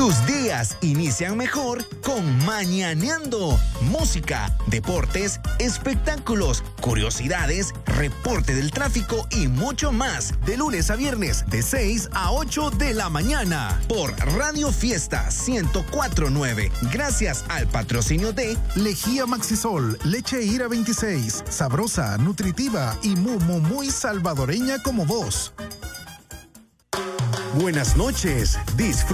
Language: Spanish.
Tus días inician mejor con Mañaneando. Música, deportes, espectáculos, curiosidades, reporte del tráfico y mucho más. De lunes a viernes, de 6 a 8 de la mañana. Por Radio Fiesta 104.9. Gracias al patrocinio de Lejía Maxisol, leche Ira 26. Sabrosa, nutritiva y muy salvadoreña como vos. Buenas noches. Disfruta.